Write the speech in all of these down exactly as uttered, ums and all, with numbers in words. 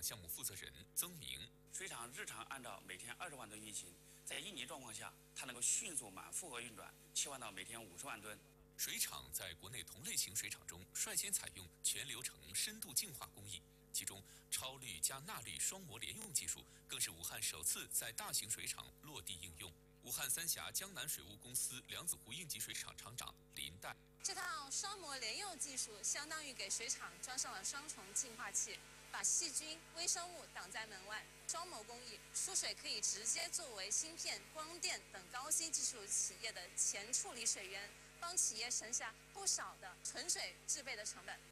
项目负责人曾明。 水厂日常按照每天二十万吨运行，在应急状况下，它能够迅速满负荷运转，期望到每天五十万吨。 水厂在国内同类型水厂中率先采用全流程深度净化工艺，其中超滤加钠滤双模联用技术更是武汉首次在大型水厂落地应用。武汉三峡江南水务公司梁子湖应急水厂厂长林代， 这套双模联用技术相当于给水厂装上了双重净化器，把细菌、微生物挡在门外。双模工艺，输水可以直接作为芯片、光电等高新技术企业的前处理水源，帮企业省下不少的纯水制备的成本。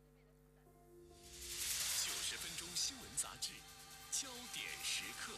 九十分钟新闻杂志，焦点时刻。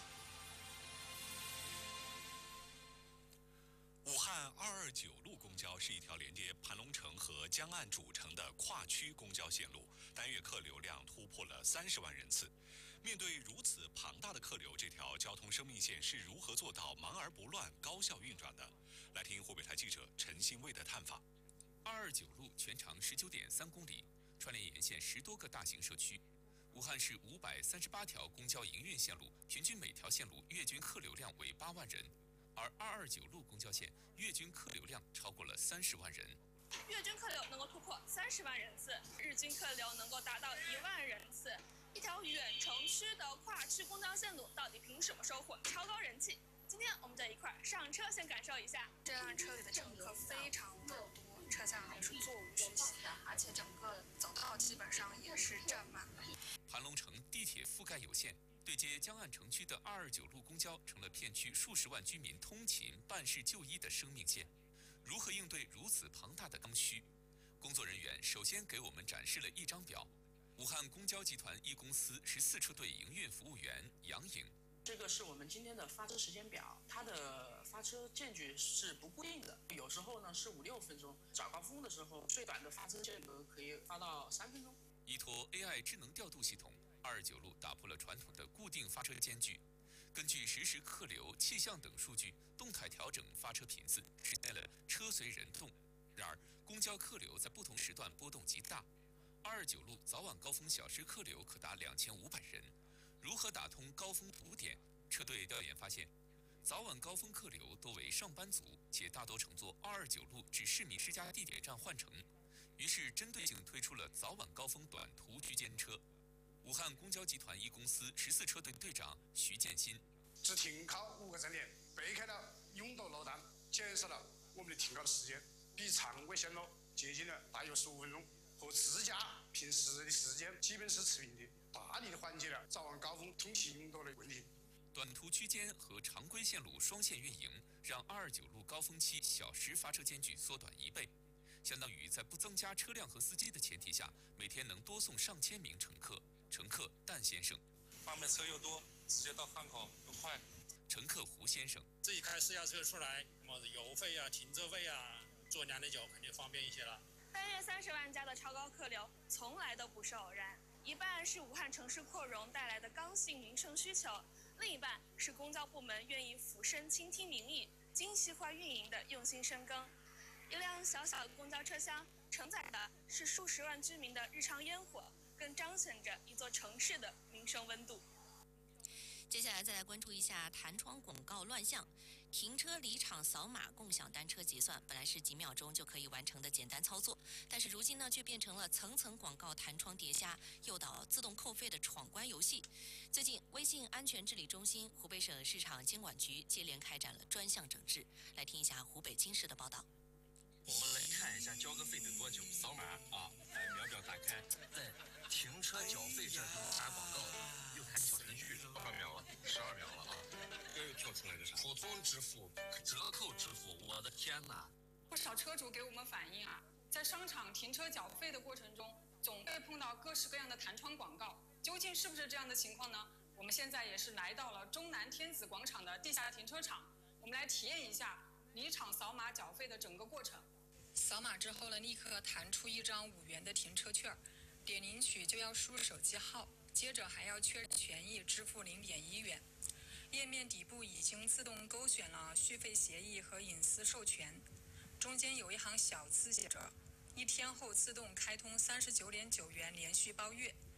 武汉二二九路公交是一条连接盘龙城和江岸主城的跨区公交线路，单月客流量突破了三十万人次。面对如此庞大的客流，这条交通生命线是如何做到忙而不乱、高效运转的？来听湖北台记者陈新卫的探访。 二二九路全长十九点三公里，串联沿线十多个大型社区。武汉市五百三十八条公交营运线路，平均每条线路月均客流量为八万人。而二二九路公交线月均客流量超过了三十万人， 月均客流能够突破三十万人次，日均客流能够达到一万人次。一条远城区的跨区公交线路到底凭什么收获超高人气？今天我们就一块上车，先感受一下。 这辆车里的乘客非常的多，车厢还是座无虚席，而且整个走道基本上也是占满了。 盘龙城地铁覆盖有限。对接江岸城区的二二九路公交成了片区数十万居民通勤、办事、就医的生命线。如何应对如此庞大的刚需？工作人员首先给我们展示了一张表。武汉公交集团一公司十四车队营运服务员杨颖， 这个是我们今天的发车时间表，它的发车间距是不固定的，有时候呢是五六分钟，早高峰的时候最短的发车间隔可以发到三分钟。 依托 A I 智能调度系统，二二九路打破了传统的固定发车间距，根据实时客流、气象等数据，动态调整发车频次，实现了车随人动。然而，公交客流在不同时段波动极大，二二九路早晚高峰小时客流可达两千五百人。如何打通高峰堵点？车队调研发现，早晚高峰客流多为上班族，且大多乘坐二二九路至市民施加地铁站换乘。于是针对性推出了早晚高峰短途区间车。武汉公交集团一公司十四车队队长徐建新， 只停靠五个站点，避开了拥堵路段，减少了我们的停靠的时间，比常规线路接近了大约十五分钟，和自家平时的时间基本是持平的，大力的缓解了早晚高峰通勤拥堵的问题。 短途区间和常规线路双线运营，让二二九路高峰期小时发车间距缩短一倍。相当于在不增加车辆和司机的前提下，每天能多送上千名乘客。乘客蛋先生， 方便车又多，直接到汉口又快。 乘客胡先生， 自己开私家车出来，什么油费啊、停车费啊，坐两点九肯定方便一些了。 单月三十万加的超高客流，从来都不是偶然，一半是武汉城市扩容带来的刚性民生需求，另一半是公交部门愿意俯身倾听民意、精细化运营的用心深耕。一辆小小的公交车厢承载的是数十万居民的日常烟火，更彰显着一座城市的民生温度。 接下来再来关注一下弹窗广告乱象。停车离场扫码共享单车结算，本来是几秒钟就可以完成的简单操作，但是如今呢，却变成了层层广告弹窗叠加，诱导自动扣费的闯关游戏。最近，微信安全治理中心、湖北省市场监管局接连开展了专项整治。来听一下湖北经视的报道。 我们来看一下交个费得多久，扫码啊，来秒表打开，在停车缴费这里打广告，又看小程序，多少秒了？十二秒了啊！这又跳出来个啥？普通支付、折扣支付，我的天哪！ 不少车主给我们反映啊，在商场停车缴费的过程中，总会碰到各式各样的弹窗广告，究竟是不是这样的情况呢？我们现在也是来到了中南天子广场的地下停车场，我们来体验一下离场扫码缴费的整个过程。 扫码之后呢，立刻弹出一张五元的停车券，点领取就要输入手机号，接着还要确认权益，支付零点一元。页面底部已经自动勾选了续费协议和隐私授权，中间有一行小字写着：一天后自动开通三十九点九元连续包月。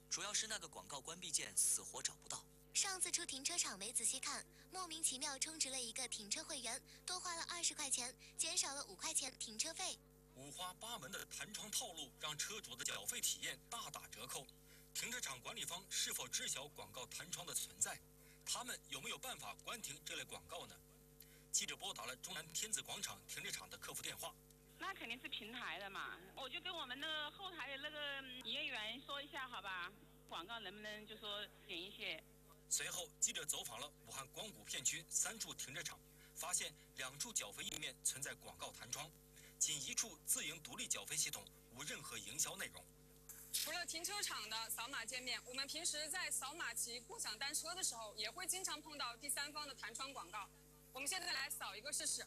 主要是那个广告关闭键死活找不到。 上次出停车场没仔细看，莫名其妙充值了一个停车会员，多花了二十块钱，减少了五块钱停车费。 五花八门的弹窗套路让车主的缴费体验大打折扣。停车场管理方是否知晓广告弹窗的存在？他们有没有办法关停这类广告呢？记者拨打了中南天子广场停车场的客服电话。 那肯定是平台的嘛，我就跟我们那个后台的那个营业员说一下，好吧？广告能不能就说减一些？ 随后，记者走访了武汉光谷片区三处停车场，发现两处缴费页面存在广告弹窗，仅一处自营独立缴费系统无任何营销内容。 除了停车场的扫码界面，我们平时在扫码骑共享单车的时候，也会经常碰到第三方的弹窗广告。我们现在来扫一个试试。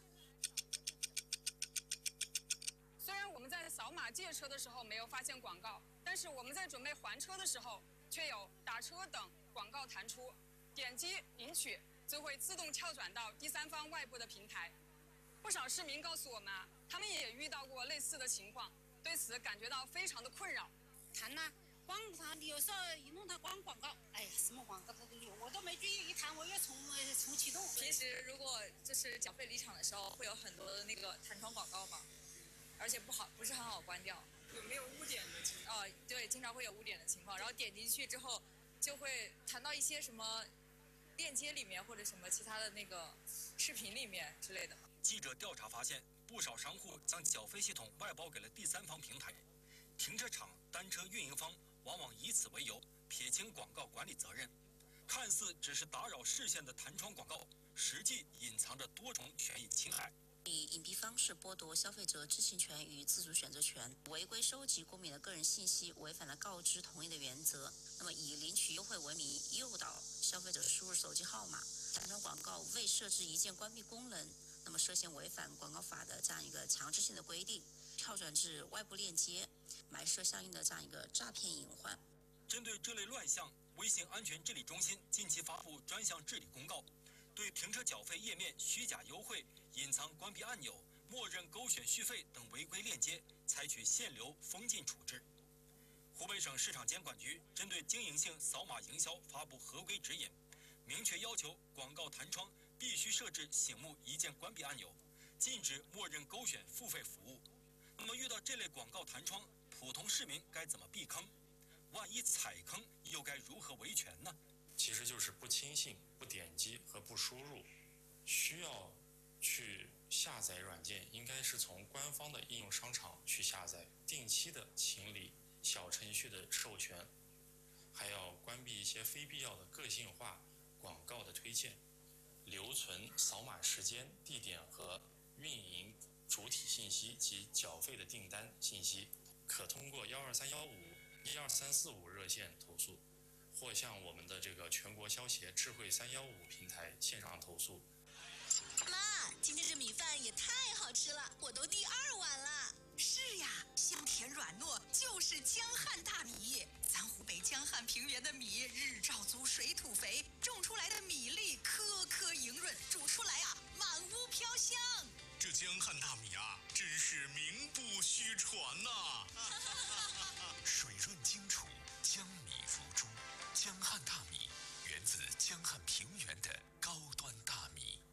虽然我们在扫码借车的时候没有发现广告，但是我们在准备还车的时候，却有打车等广告弹出，点击领取就会自动跳转到第三方外部的平台。不少市民告诉我们啊，他们也遇到过类似的情况，对此感觉到非常的困扰。 弹呐、啊，光弹有时候一弄它光广告，哎呀，什么广告它都有，我都没注意，一弹我又重重启动。 平时如果就是缴费离场的时候，会有很多的那个弹窗广告嘛，而且不好，不是很好关掉。 有没有污点的情况？ 哦、呃，对，经常会有污点的情况，然后点进去之后，就会弹到一些什么链接里面，或者什么其他的那个视频里面之类的。 记者调查发现，不少商户将缴费系统外包给了第三方平台，停车场、单车运营方往往以此为由撇清广告管理责任。看似只是打扰视线的弹窗广告，实际隐藏着多重权益侵害。 以隐蔽方式剥夺消费者知情权与自主选择权，违规收集公民的个人信息，违反了告知同意的原则。那么以领取优惠为名，诱导消费者输入手机号码。弹窗广告未设置一键关闭功能，那么涉嫌违反广告法的这样一个强制性的规定，跳转至外部链接，埋设相应的这样一个诈骗隐患。 针对这类乱象，微信安全治理中心近期发布专项治理公告，对停车缴费页面虚假优惠、隐藏关闭按钮、默认勾选续费等违规链接，采取限流封禁处置。湖北省市场监管局针对经营性扫码营销发布合规指引，明确要求广告弹窗必须设置醒目一键关闭按钮，禁止默认勾选付费服务。那么遇到这类广告弹窗，普通市民该怎么避坑？万一踩坑，又该如何维权呢？ 其实就是不轻信、不点击和不输入。需要去下载软件，应该是从官方的应用商场去下载，定期的清理小程序的授权，还要关闭一些非必要的个性化广告的推荐，留存扫码时间、地点和运营主体信息及缴费的订单信息，可通过幺二三幺五、一二三四五热线投诉，或向我们的这个全国消协智慧三幺五平台线上投诉。 妈，今天这米饭也太好吃了，我都第二碗了。 是呀，香甜软糯，就是江汉大米。咱湖北江汉平原的米日照足，水土肥，种出来的米粒颗颗莹润，煮出来啊，满屋飘香。 这江汉大米啊，真是名不虚传呐、啊！水润精楚，江米如珠，江汉大米源自江汉平原的高端大米。